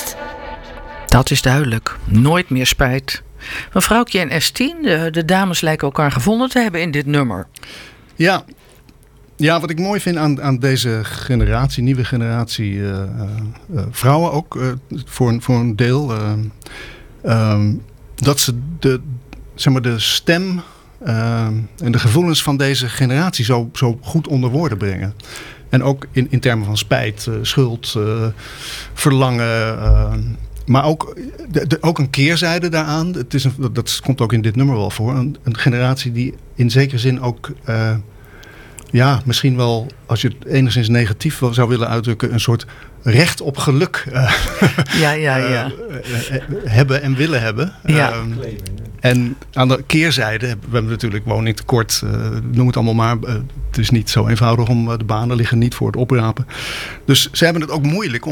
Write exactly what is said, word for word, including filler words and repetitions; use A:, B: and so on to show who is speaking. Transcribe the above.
A: spijt.
B: Dat is duidelijk. Nooit meer spijt. Mevrouwtje en S tien, de, de dames lijken elkaar gevonden te hebben in dit nummer.
C: Ja, ja wat ik mooi vind aan, aan deze generatie, nieuwe generatie uh, uh, vrouwen ook, uh, voor, een, voor een deel, uh, um, dat ze de, zeg maar de stem uh, en de gevoelens van deze generatie zo, zo goed onder woorden brengen. En ook in, in termen van spijt, uh, schuld, uh, verlangen. Uh, maar ook, de, de, ook een keerzijde daaraan. Het is een, dat komt ook in dit nummer wel voor. Een, een generatie die in zekere zin ook... Uh, ja, misschien wel, als je het enigszins negatief zou willen uitdrukken... een soort recht op geluk uh,
B: ja, ja, ja.
C: uh, uh, hebben en willen hebben.
B: Ja.
C: Um, en aan de keerzijde we hebben we natuurlijk woningtekort. Uh, noem het allemaal maar. Uh, het is niet zo eenvoudig om uh, de banen liggen niet voor het oprapen. Dus ze hebben het ook moeilijk om